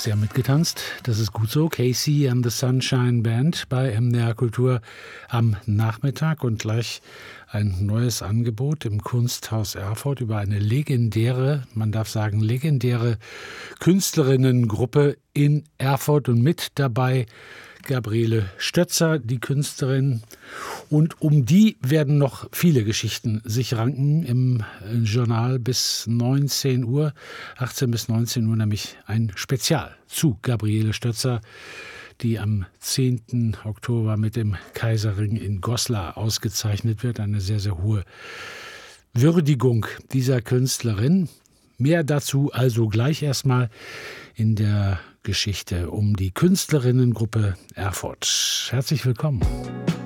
Sie haben mitgetanzt, das ist gut so. Casey and the Sunshine Band bei MDR Kultur am Nachmittag und gleich ein neues Angebot im Kunsthaus Erfurt über eine legendäre, man darf sagen legendäre Künstlerinnengruppe in Erfurt und mit dabei Gabriele Stötzer, die Künstlerin. Und um die werden noch viele Geschichten sich ranken im Journal bis 19 Uhr, 18 bis 19 Uhr, nämlich ein Spezial zu Gabriele Stötzer, die am 10. Oktober mit dem Kaiserring in Goslar ausgezeichnet wird. Eine sehr, sehr hohe Würdigung dieser Künstlerin. Mehr dazu also gleich erstmal in der Geschichte um die Künstlerinnengruppe Erfurt. Herzlich willkommen.